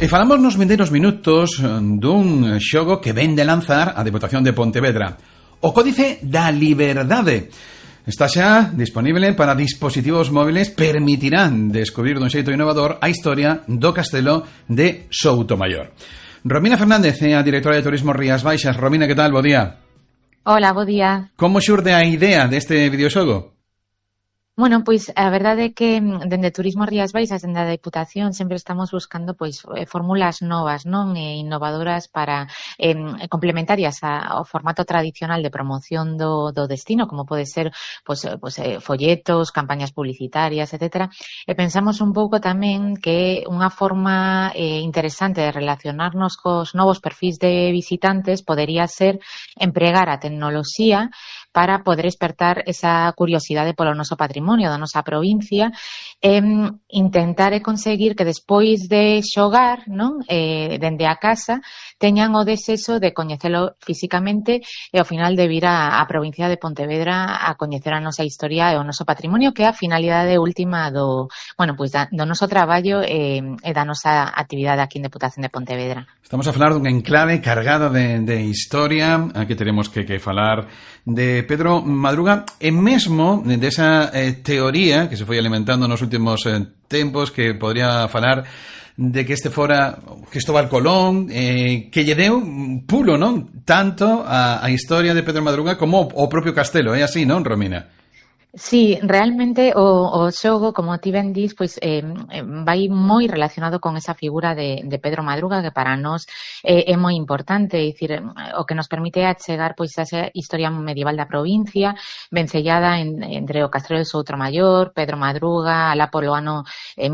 E falamos nos vindeiros minutos dun xogo que ven de lanzar a Deputación de Pontevedra, o Códice da Liberdade. Está xa disponible para dispositivos móviles, permitirán descubrir dun xeito innovador a historia do castelo de Soutomaior. Romina Fernández é a directora de Turismo Rías Baixas. Romina, que tal? Bo día. Hola, bo día. Como xurde a idea deste videoxogo? Bueno, pois a verdade é que dende Turismo Rías Baixas, dende a Deputación, sempre estamos buscando pois fórmulas novas, non, e innovadoras para complementarias ao formato tradicional de promoción do destino, como pode ser folletos, campañas publicitarias, etcétera. E pensamos un pouco tamén que unha forma interesante de relacionarnos cos novos perfis de visitantes podería ser empregar a tecnoloxía para poder despertar esa curiosidade polo noso patrimonio da nosa provincia e intentar conseguir que despois de xogar, non, dende a casa, teñan o desexo de coñecelo físicamente e ao final de vir a provincia de Pontevedra a coñecer a nosa historia e o noso patrimonio, que é a finalidade última do noso traballo e da nosa actividade aquí en Deputación de Pontevedra. Estamos a falar dun enclave cargado de historia. Aquí teremos que falar de Pedro Madruga e mesmo desa teoría que se foi alimentando nos últimos tempos, que podría falar de que este fora Cristóbal Colón, que lle deu pulo, non? Tanto a historia de Pedro Madruga como o propio castelo, é así, non, Romina? Sí, realmente o xogo, como ti ben dis, pois vai moi relacionado con esa figura de Pedro Madruga, que para nós é moi importante, é dicir, o que nos permite achegar pois esa historia medieval da provincia, vencellada entre o Castelo de Soutomaior, Pedro Madruga, alá polo ano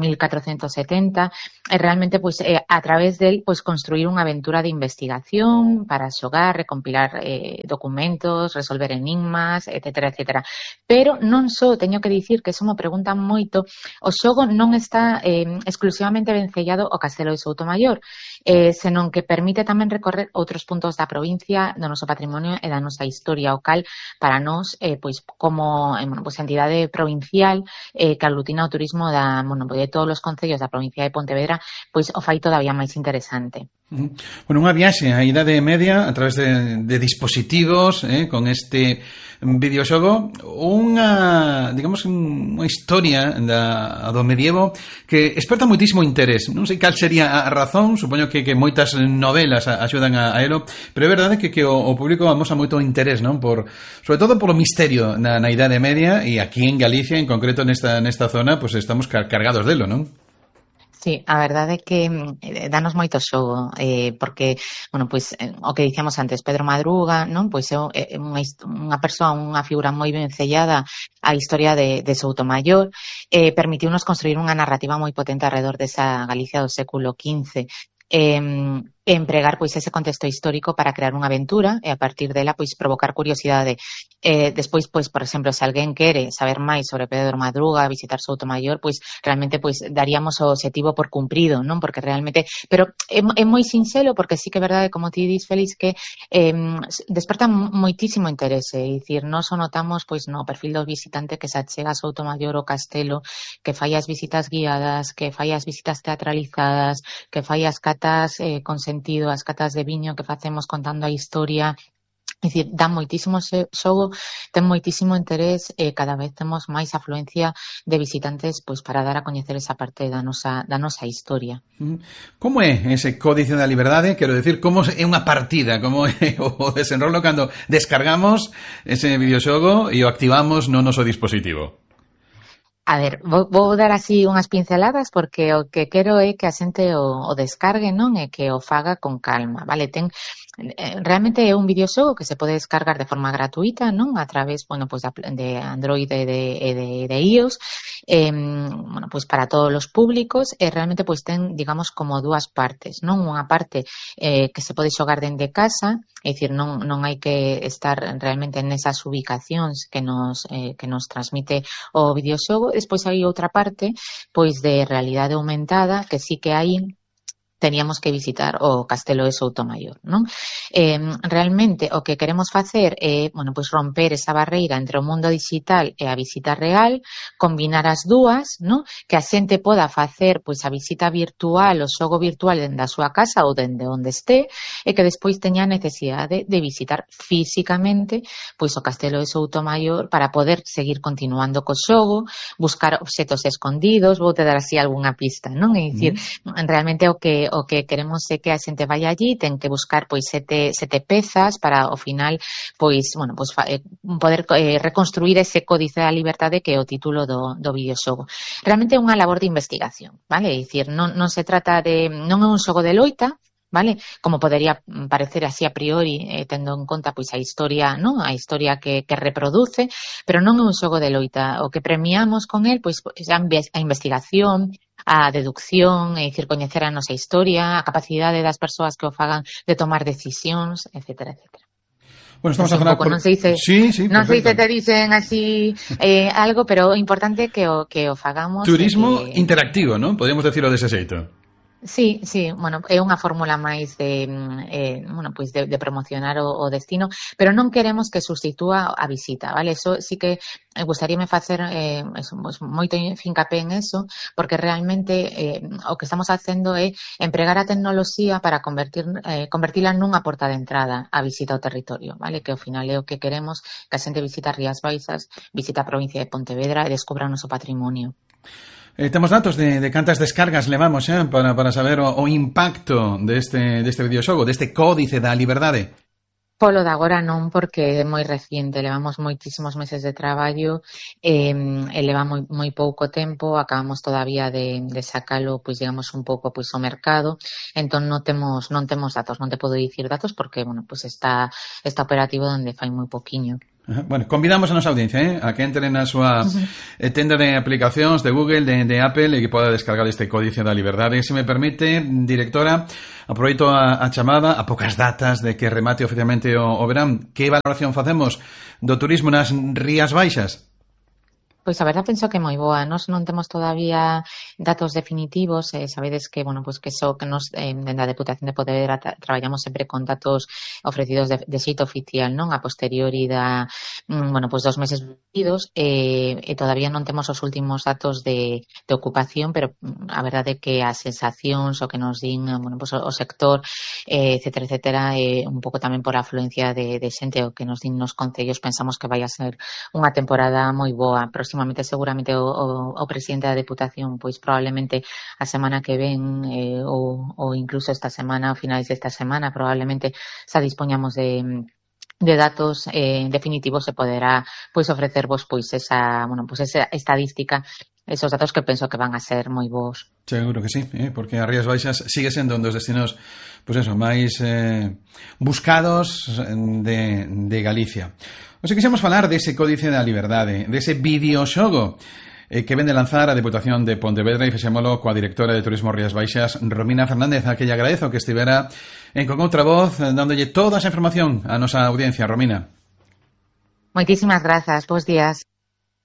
1470, e realmente pois a través del pois construir unha aventura de investigación para xogar, recompilar documentos, resolver enigmas, etcétera, etcétera. Pero non só, teño que dicir que eso me preguntan moito, o xogo non está exclusivamente vencellado ao Castelo de Soutomaior, senón que permite tamén recorrer outros puntos da provincia, do noso patrimonio e da nosa historia, o cal para nós, como entidade provincial que aglutina o turismo de todos os concellos da provincia de Pontevedra, pois o fai todavía máis interesante. Bueno, unha viaxe á Idade Media a través de dispositivos, con este videoxogo, unha historia do medievo que desperta moitísimo interés. Non sei cal sería a razón, supoño que moitas novelas axudan a elo, pero é verdade que o público amosa moito interés, non? Sobre todo polo misterio na Idade Media, e aquí en Galicia, en concreto nesta zona, pues estamos cargados delo, non? Sí, a verdade é que danos moito xogo, porque, o que dicíamos antes, Pedro Madruga, non? Pois é unha persoa, unha figura moi vencellada á historia de Soutomaior, permitiunos construir unha narrativa moi potente alrededor desa Galicia do século XV, empregar pois ese contexto histórico para crear unha aventura e a partir dela pois provocar curiosidade. Despois, pois, por exemplo, se alguén quere saber máis sobre Pedro Madruga, visitar Soutomaior, pois realmente pois daríamos o obxectivo por cumprido, non? Porque realmente, pero é moi sinxelo, porque sí que é verdade, como ti dis, Félix, que desperta moitísimo interese, é dicir, nós o notamos pois no perfil do visitante que se achega a Soutomaior o castelo, que fai as visitas guiadas, que fai as visitas teatralizadas, que fai as catas con sentido, as catas de viño que facemos contando a historia. É dicir, dá moitísimo xogo, ten moitísimo interés e cada vez temos máis afluencia de visitantes pois para dar a coñecer esa parte da nosa historia. Como é ese Códice da Liberdade? Quero decir, como é unha partida, como é o desenrolo cando descargamos ese videoxogo e o activamos no noso dispositivo? A ver, vou dar así unhas pinceladas porque o que quero é que a xente o descargue, non? E que o faga con calma, vale? Realmente é un videoxogo que se pode descargar de forma gratuita, non? A través, de Android e de iOS, para todos os públicos, e realmente ten, digamos, como dúas partes, non? Unha parte que se pode xogar dende casa, é dicir, non hai que estar realmente nesas ubicacións que nos transmite o videoxogo. Despois hai outra parte, pois, de realidade aumentada, que sí que hai teníamos que visitar o Castelo de Soutomaior, non? Realmente o que queremos facer é, pois romper esa barreira entre o mundo digital e a visita real, combinar as dúas, non? Que a xente poda facer pois a visita virtual, o xogo virtual dende a súa casa ou dende onde este, e que despois teña a necesidade de visitar físicamente pois o Castelo de Soutomaior para poder seguir continuando co xogo, buscar obxetos escondidos, vou te dar así algunha pista, non? É dicir, realmente o que queremos é que a xente vai allí, ten que buscar pois sete pezas para ao final pois poder reconstruir ese códice da liberdade que é o título do videoxogo. Realmente é unha labor de investigación, vale? É dicir, non se trata de, non é un xogo de loita, vale? Como podería parecer así a priori, tendo en conta pois a historia, non? A historia que reproduce, pero non é un xogo de loita. O que premiamos con el pois a investigación, a deducción, é dicir, coñecer a nosa historia, a capacidade das persoas que o fagan de tomar decisións, etcétera, etcétera. Bueno, estamos a falar non sei se te dicen así algo, pero o importante é que o fagamos. Turismo interactivo, non? Podríamos decirlo dese xeito. Sí, é unha fórmula máis de promocionar o destino, pero non queremos que substitúa a visita, vale? Eso sí que gustaríame facer moito fincapé en eso, porque realmente o que estamos facendo é empregar a tecnoloxía para convertila nunha porta de entrada á visita ao territorio, vale? Que ao final é o que queremos, que a xente visita Rías Baixas, visita a provincia de Pontevedra e descubra o noso patrimonio. Temos datos de cantas descargas levamos para saber o impacto deste videoxogo, deste códice da liberdade. Polo de agora non, porque é moi reciente, levamos moitísimos meses de traballo e leva moi pouco tempo, acabamos todavía de sacalo, pois digamos un pouco pois ao mercado, entón non temos datos, non te podo dicir datos porque, pois está operativo onde fai moi poquiño. Bueno, convidamos a nosa audiencia a que entre na súa tenda de aplicacións de Google, de Apple, e que poda descargar este códice da liberdade. Se me permite, directora, aproveito a chamada a poucas datas de que remate oficialmente o verán. Que valoración facemos do turismo nas Rías Baixas? Pois a verdade penso que é moi boa. Nos non temos todavía datos definitivos, sabedes que, que só que nos dende a Deputación de Pontevedra traballamos sempre con datos ofrecidos de xeito oficial, non? A posteriori dos meses vividos, e todavía non temos os últimos datos de ocupación, pero a verdade é que as sensacións o que nos din, o sector, etcétera, un pouco tamén por a afluencia de xente o que nos din nos concellos, pensamos que vai a ser unha temporada moi boa. Seguramente o presidente da Deputación pois probablemente a semana que ven ou incluso esta semana, ou finais desta semana, probablemente xa dispoñamos de datos definitivos se poderá pois ofrecervos pois esa estadística, esos datos que penso que van a ser moi bons. Seguro que sí, porque a Rías Baixas sigue sendo un dos destinos máis buscados de Galicia. Hoxe quixemos falar dese códice da liberdade, dese videoxogo que ven de lanzar a Deputación de Pontevedra, e fixémolo coa directora de Turismo Rías Baixas, Romina Fernández, a que lle agradezo que estivera con outra voz dándolle toda esa información a nosa audiencia. Romina. Moitísimas grazas, bons días.